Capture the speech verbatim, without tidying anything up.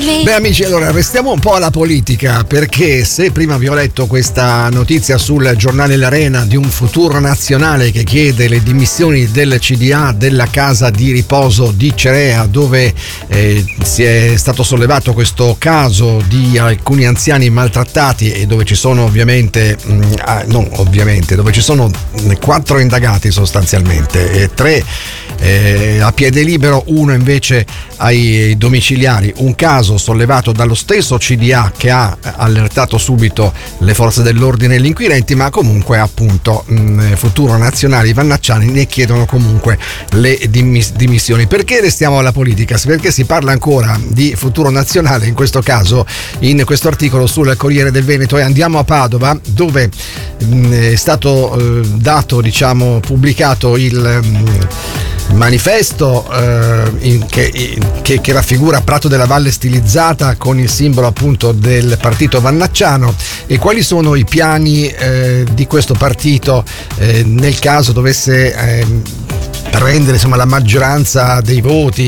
Beh amici, allora restiamo un po' alla politica, perché se prima vi ho letto questa notizia sul giornale L'Arena di un futuro nazionale che chiede le dimissioni del C D A della casa di riposo di Cerea, dove eh, si è stato sollevato questo caso di alcuni anziani maltrattati e dove ci sono ovviamente mh, ah, non ovviamente dove ci sono quattro indagati sostanzialmente e tre eh, a piede libero, uno invece ai domiciliari, un caso sollevato dallo stesso C D A che ha allertato subito le forze dell'ordine e gli inquirenti, ma comunque appunto mh, Futuro Nazionale, i vannacciani ne chiedono comunque le dimis- dimissioni. Perché restiamo alla politica? Perché si parla ancora di Futuro Nazionale in questo caso, in questo articolo sul Corriere del Veneto, e andiamo a Padova, dove mh, è stato eh, dato, diciamo, pubblicato il mh, manifesto eh, in, che, in, che, che raffigura Prato della Valle stilizzata con il simbolo appunto del partito vannacciano. E quali sono i piani eh, di questo partito eh, nel caso dovesse eh, prendere insomma la maggioranza dei voti